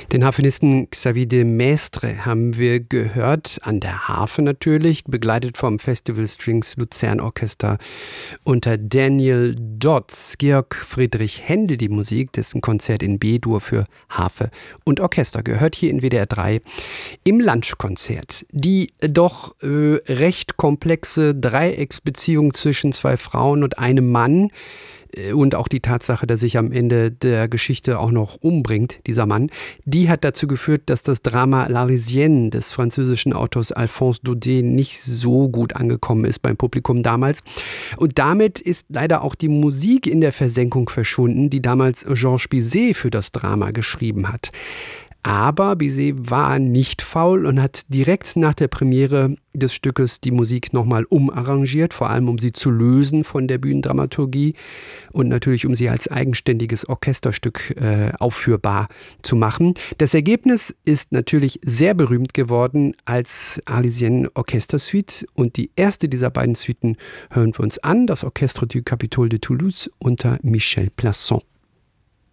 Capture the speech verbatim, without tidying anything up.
Den Harfenisten Xavier de Maistre haben wir gehört, an der Harfe natürlich, begleitet vom Festival Strings Luzern Orchester unter Daniel Dodds. Georg Friedrich Händel die Musik, dessen Konzert in B-Dur für Harfe und Orchester gehört hier in W D R drei im Lunchkonzert. Die doch äh, recht komplexe Dreiecksbeziehung zwischen zwei Frauen und einem Mann und auch die Tatsache, dass sich am Ende der Geschichte auch noch umbringt, dieser Mann, die hat dazu geführt, dass das Drama L'Arlésienne des französischen Autors Alphonse Daudet nicht so gut angekommen ist beim Publikum damals. Und damit ist leider auch die Musik in der Versenkung verschwunden, die damals Georges Bizet für das Drama geschrieben hat. Aber Bizet war nicht faul und hat direkt nach der Premiere des Stückes die Musik nochmal umarrangiert, vor allem um sie zu lösen von der Bühnendramaturgie und natürlich um sie als eigenständiges Orchesterstück äh, aufführbar zu machen. Das Ergebnis ist natürlich sehr berühmt geworden als Arlésienne Orchestersuite und die erste dieser beiden Suiten hören wir uns an, das Orchestre du Capitole de Toulouse unter Michel Plasson.